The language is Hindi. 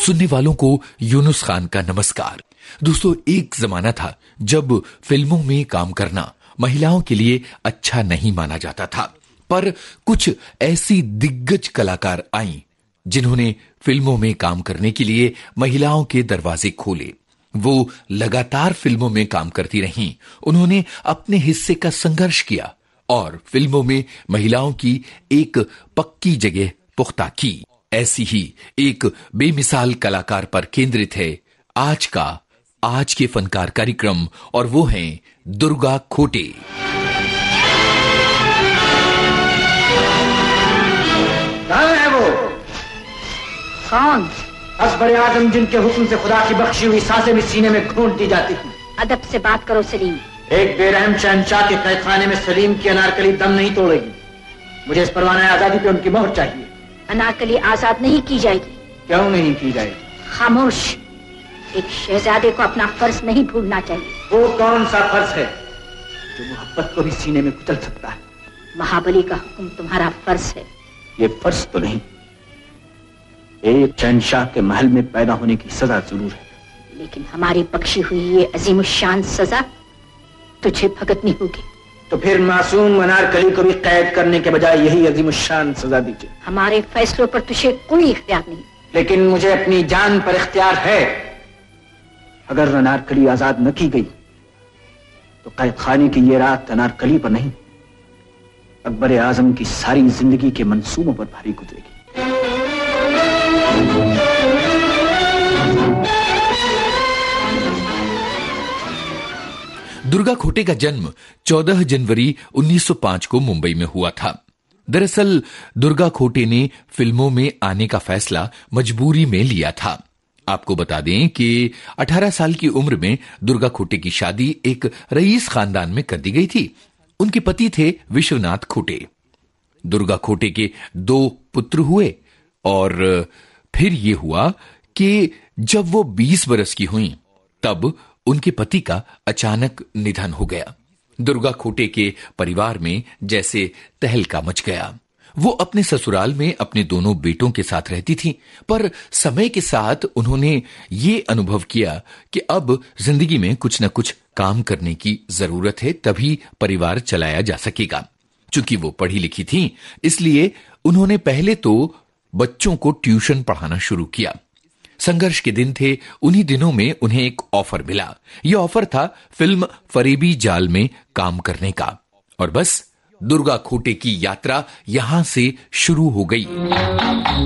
सुनने वालों को यूनुस खान का नमस्कार। दोस्तों, एक जमाना था जब फिल्मों में काम करना महिलाओं के लिए अच्छा नहीं माना जाता था, पर कुछ ऐसी दिग्गज कलाकार आईं जिन्होंने फिल्मों में काम करने के लिए महिलाओं के दरवाजे खोले। वो लगातार फिल्मों में काम करती रहीं। उन्होंने अपने हिस्से का संघर्ष किया और फिल्मों में महिलाओं की एक पक्की जगह पुख्ता की। ऐसी ही एक बेमिसाल कलाकार पर केंद्रित है आज के फनकार कार्यक्रम, और वो हैं दुर्गा खोटे। कौन है वो? कौन? अकबर आजम, जिनके हुक्म से खुदा की बख्शी हुई सांसें भी सीने में घूंट दी जाती थी। अदब से बात करो सलीम। एक बेरहम शहंशाह के कैदखाने में सलीम की अनारकली दम नहीं तोड़ेगी। मुझे इस परवाना आजादी पे उनकी मोहर चाहिए। अनारकली आजाद नहीं की जाएगी। क्यों नहीं की जाएगी? खामोश। एक शहजादे को अपना फर्ज नहीं भूलना चाहिए। वो कौन सा फर्ज है जो मोहब्बत को भी सीने में कुचल सकता है? महाबली का हुक्म तुम्हारा फर्ज है। ये फर्ज तो नहीं, एक शहंशाह के महल में पैदा होने की सजा जरूर है। लेकिन हमारी बख्शी हुई ये अजीमुशान सजा तुझे भुगतनी होगी। तो फिर मासूम अनारकली को भी कैद करने के बजाय यही अजीमुशान सजा दीजिए। हमारे फैसलों पर तुझे कोई इख्तियार नहीं। लेकिन मुझे अपनी जान पर इख्तियार है। अगर अनारकली आजाद न की गई तो कैद खाने की ये रात अनारकली पर नहीं, अकबर आजम की सारी जिंदगी के मंसूबों पर भारी गुजरेगी। दुर्गा खोटे का जन्म 14 जनवरी 1905 को मुंबई में हुआ था। दरअसल दुर्गा खोटे ने फिल्मों में आने का फैसला मजबूरी में लिया था। आपको बता दें कि 18 साल की उम्र में दुर्गा खोटे की शादी एक रईस खानदान में कर दी गई थी। उनके पति थे विश्वनाथ खोटे। दुर्गा खोटे के 2 पुत्र हुए और फिर यह हुआ कि जब वो 20 बरस की हुई तब उनके पति का अचानक निधन हो गया। दुर्गा खोटे के परिवार में जैसे तहलका मच गया। वो अपने ससुराल में अपने दोनों बेटों के साथ रहती थी, पर समय के साथ उन्होंने ये अनुभव किया कि अब जिंदगी में कुछ न कुछ काम करने की जरूरत है, तभी परिवार चलाया जा सकेगा। चूंकि वो पढ़ी लिखी थी, इसलिए उन्होंने पहले तो बच्चों को ट्यूशन पढ़ाना शुरू किया। संघर्ष के दिन थे। उन्हीं दिनों में उन्हें एक ऑफर मिला। यह ऑफर था फिल्म फरेबी जाल में काम करने का, और बस दुर्गा खोटे की यात्रा यहां से शुरू हो गई।